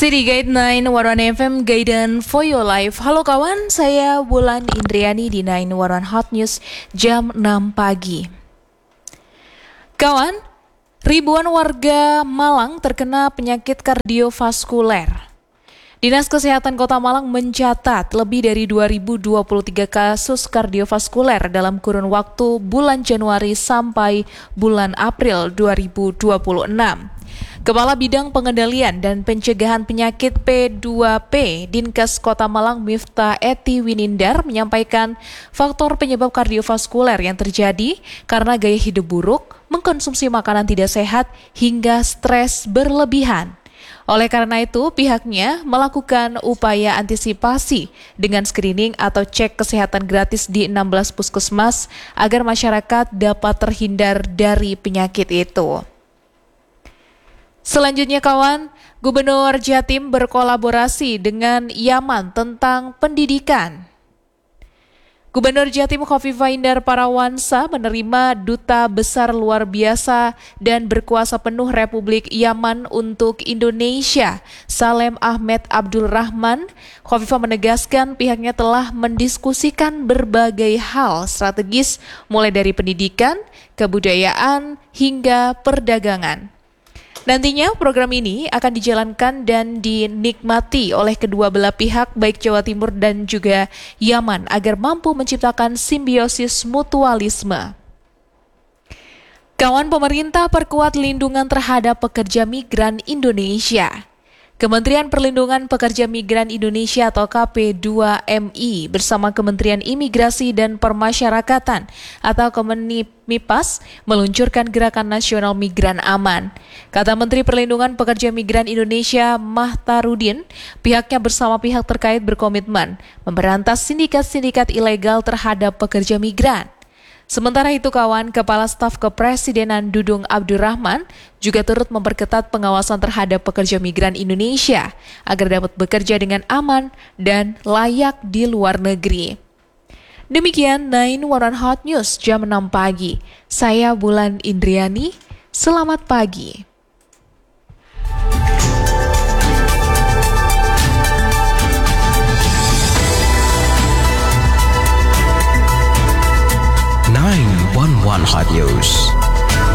City Guide 911 FM Guidance for Your Life. Halo kawan, saya Wulan Indriani di 911 Hot News jam 6 pagi. Kawan, ribuan warga Malang terkena penyakit kardiovaskuler. Dinas Kesehatan Kota Malang mencatat lebih dari 2.023 kasus kardiovaskuler dalam kurun waktu bulan Januari sampai bulan April 2026. Kepala Bidang Pengendalian dan Pencegahan Penyakit P2P Dinkes Kota Malang Miftah Eti Winindar menyampaikan faktor penyebab kardiovaskuler yang terjadi karena gaya hidup buruk, mengkonsumsi makanan tidak sehat, hingga stres berlebihan. Oleh karena itu, pihaknya melakukan upaya antisipasi dengan screening atau cek kesehatan gratis di 16 puskesmas agar masyarakat dapat terhindar dari penyakit itu. Selanjutnya kawan, Gubernur Jatim berkolaborasi dengan Yaman tentang pendidikan. Gubernur Jatim Khofifah Indar Parawansa menerima Duta Besar Luar Biasa dan Berkuasa Penuh Republik Yaman untuk Indonesia, Salem Ahmed Abdul Rahman. Khofifah menegaskan pihaknya telah mendiskusikan berbagai hal strategis mulai dari pendidikan, kebudayaan, hingga perdagangan. Nantinya program ini akan dijalankan dan dinikmati oleh kedua belah pihak baik Jawa Timur dan juga Yaman agar mampu menciptakan simbiosis mutualisme. Kawan, pemerintah perkuat lindungan terhadap pekerja migran Indonesia. Kementerian Perlindungan Pekerja Migran Indonesia atau KP2MI bersama Kementerian Imigrasi dan Permasyarakatan atau Kemenimipas meluncurkan Gerakan Nasional Migran Aman. Kata Menteri Perlindungan Pekerja Migran Indonesia Mahtarudin, pihaknya bersama pihak terkait berkomitmen memberantas sindikat-sindikat ilegal terhadap pekerja migran. Sementara itu kawan, Kepala Staf Kepresidenan Dudung Abdurrahman juga turut memperketat pengawasan terhadap pekerja migran Indonesia agar dapat bekerja dengan aman dan layak di luar negeri. Demikian 911 Hot News jam 6 pagi. Saya Wulan Indriani, selamat pagi.